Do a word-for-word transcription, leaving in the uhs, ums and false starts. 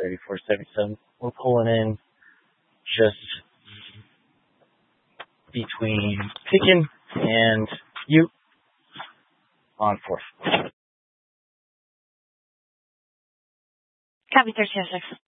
thirty-four seventy-seven. We're pulling in just between Picken and you on fourth. Copy thirteen oh six.